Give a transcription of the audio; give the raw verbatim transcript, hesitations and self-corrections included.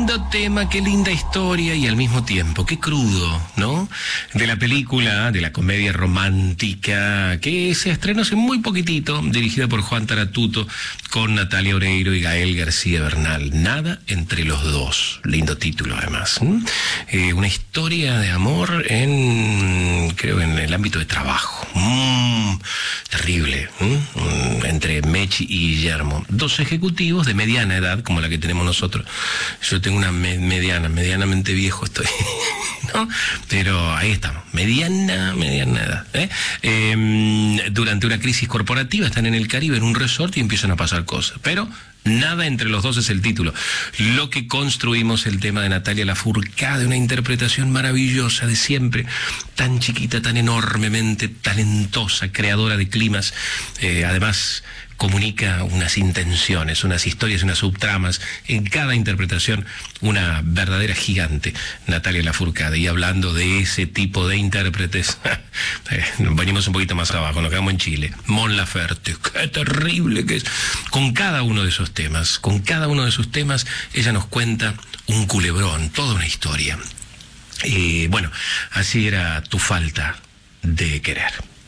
lindo tema, qué linda historia y al mismo tiempo, qué crudo, ¿no? De la película, de la comedia romántica que se estrenó hace muy poquitito, dirigida por Juan Taratuto, con Natalia Oreiro y Gael García Bernal. Nada entre los dos. Lindo título, además. ¿Mm? Eh, una historia de amor en, creo, en el ámbito de trabajo. Mm, terrible. ¿Mm? Entre Mechi y Guillermo. Dos ejecutivos de mediana edad, como la que tenemos nosotros. Yo tengo una me mediana, medianamente viejo estoy, ¿no? Pero ahí estamos, mediana, mediana edad. ¿eh? Eh, durante una crisis corporativa están en el Caribe, en un resort, y empiezan a pasar cosas. Pero nada entre los dos es el título. Lo que construimos, el tema de Natalia Lafourcade, una interpretación maravillosa de siempre, tan chiquita, tan enormemente talentosa, creadora de climas, eh, además comunica unas intenciones, unas historias, unas subtramas, en cada interpretación una verdadera gigante, Natalia Lafourcade. Y hablando de ese tipo de intérpretes, eh, venimos un poquito más abajo, nos quedamos en Chile. Mon Laferte, qué terrible que es. Con cada uno de esos temas, con cada uno de sus temas, ella nos cuenta un culebrón, toda una historia. Y bueno, así era Tu falta de querer.